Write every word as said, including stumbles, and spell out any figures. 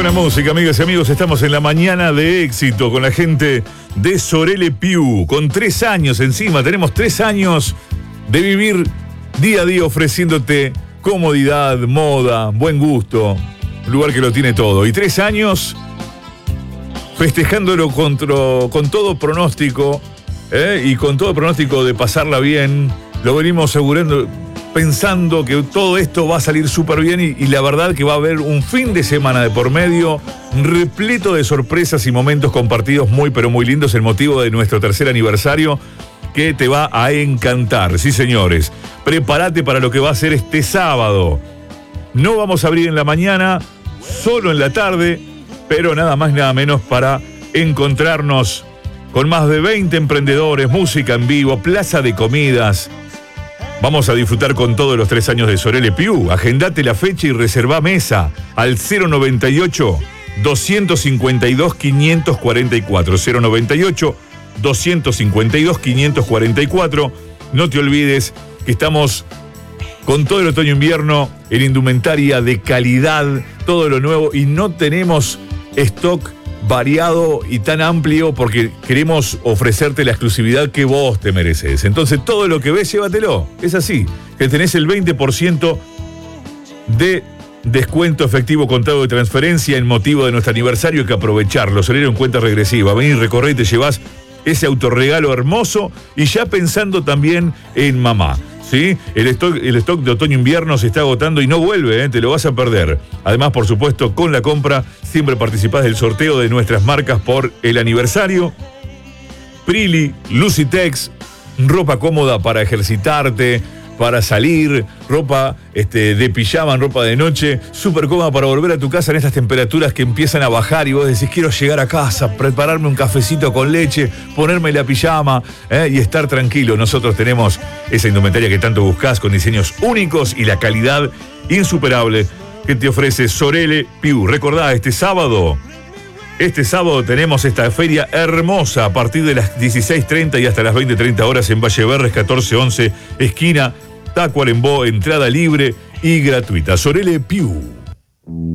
buena música, amigas y amigos. Estamos en la mañana de éxito con la gente de Sorelle Piu. Con tres años encima, tenemos tres años de vivir día a día ofreciéndote comodidad, moda, buen gusto. Un lugar que lo tiene todo. Y tres años festejándolo contra, con todo pronóstico, ¿eh? y con todo pronóstico de pasarla bien. Lo venimos asegurando, pensando que todo esto va a salir súper bien y, y la verdad que va a haber un fin de semana de por medio repleto de sorpresas y momentos compartidos muy pero muy lindos, el motivo de nuestro tercer aniversario que te va a encantar. Sí, señores, prepárate para lo que va a ser este sábado. No vamos a abrir en la mañana, solo en la tarde, pero nada más nada menos para encontrarnos con más de veinte emprendedores, música en vivo, plaza de comidas. Vamos a disfrutar con todos los tres años de Sorelle Piu. Agendate la fecha y reserva mesa al cero noventa y ocho, doscientos cincuenta y dos, quinientos cuarenta y cuatro. cero noventa y ocho, doscientos cincuenta y dos, quinientos cuarenta y cuatro. No te olvides que estamos con todo el otoño-invierno en indumentaria de calidad, todo lo nuevo, y no tenemos stock variado y tan amplio porque queremos ofrecerte la exclusividad que vos te mereces. Entonces todo lo que ves, llévatelo. Es así, que tenés el veinte por ciento de descuento efectivo contado de transferencia en motivo de nuestro aniversario. Hay que aprovecharlo, salir en cuenta regresiva. Vení, recorre y te llevas ese autorregalo hermoso y ya pensando también en mamá. ¿Sí? El stock, el stock de otoño-invierno se está agotando y no vuelve, ¿eh? Te lo vas a perder. Además, por supuesto, con la compra siempre participás del sorteo de nuestras marcas por el aniversario. Prilly, Lucitex, ropa cómoda para ejercitarte, para salir, ropa este, de pijama, ropa de noche, súper cómoda para volver a tu casa en estas temperaturas que empiezan a bajar y vos decís, quiero llegar a casa, prepararme un cafecito con leche, ponerme la pijama ¿eh? y estar tranquilo. Nosotros tenemos esa indumentaria que tanto buscás con diseños únicos y la calidad insuperable que te ofrece Sorelle Piu. Recordá, este sábado, este sábado tenemos esta feria hermosa a partir de las dieciséis treinta y hasta las veinte treinta horas en Valle Berres, catorce once, esquina Tacuarembó, entrada libre y gratuita. Sorelle Piu.